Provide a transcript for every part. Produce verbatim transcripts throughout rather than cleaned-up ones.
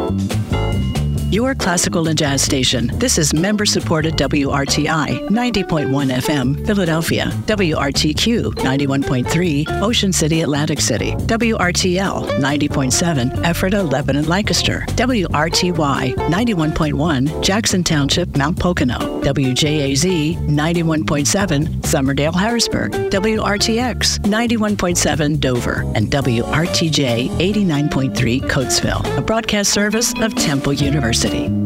Your classical and jazz station. This is member-supported W R T I, ninety point one F M, Philadelphia. W R T Q, ninety-one point three, Ocean City, Atlantic City. W R T L, ninety point seven, Ephrata, Lebanon, Lancaster. W R T Y, ninety-one point one, Jackson Township, Mount Pocono. W J A Z, ninety-one point seven, Summerdale, Harrisburg. W R T X, ninety-one point seven, Dover. And W R T J, eighty-nine point three, Coatesville, a broadcast service of Temple University.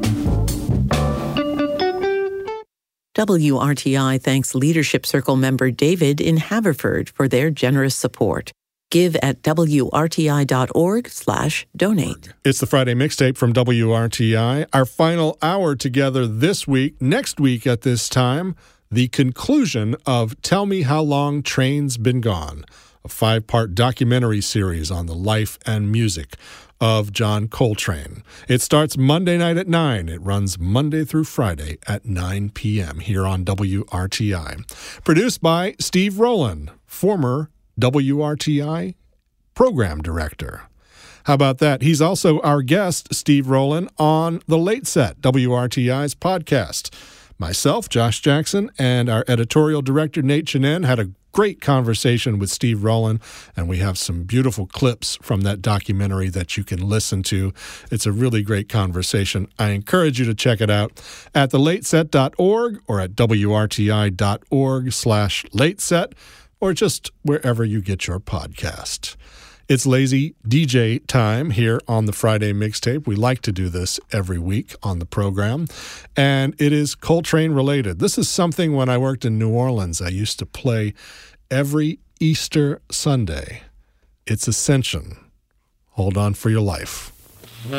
W R T I thanks Leadership Circle member David in Haverford for their generous support. Give at W R T I dot org slash donate. It's the Friday Mixtape from W R T I. Our final hour together this week. Next week at this time, the conclusion of Tell Me How Long Train's Been Gone, a five-part documentary series on the life and music of John Coltrane. It starts Monday night at nine. It runs Monday through Friday at nine p.m. here on W R T I. Produced by Steve Rowland, former W R T I program director. How about that? He's also our guest, Steve Rowland, on The Late Set, W R T I's podcast. Myself, Josh Jackson, and our editorial director, Nate Chinen, had a great conversation with Steve Rowland, and we have some beautiful clips from that documentary that you can listen to. It's a really great conversation. I encourage you to check it out at the late set dot org or at W R T I dot org slash lateset, or just wherever you get your podcast. It's lazy D J time here on the Friday Mixtape. We like to do this every week on the program, and it is Coltrane related. This is something when I worked in New Orleans, I used to play every Easter Sunday. It's Ascension. Hold on for your life.